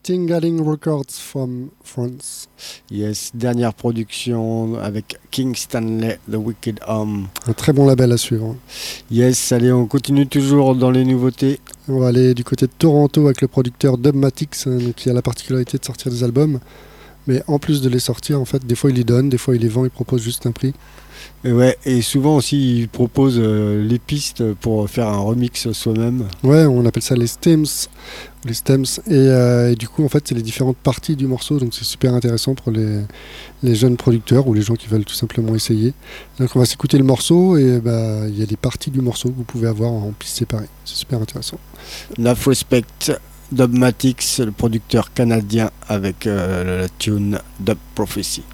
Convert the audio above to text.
Tingaling Records from France. Yes, dernière production avec King Stanley, The Wicked Arm. Un très bon label à suivre. Yes, allez, on continue toujours dans les nouveautés. On va aller du côté de Toronto avec le producteur Dubmatix, qui a la particularité de sortir des albums. Mais en plus de les sortir, en fait, des fois il les donne, des fois il les vend, il propose juste un prix. Et ouais, et souvent aussi il propose les pistes pour faire un remix soi-même. Ouais, on appelle ça les stems. Et du coup, en fait, c'est les différentes parties du morceau, donc c'est super intéressant pour les jeunes producteurs ou les gens qui veulent tout simplement essayer. Donc on va s'écouter le morceau et il y a des parties du morceau que vous pouvez avoir en pistes séparées. C'est super intéressant. Enough Respect, Dubmatix, le producteur canadien avec la tune Dub Prophecy.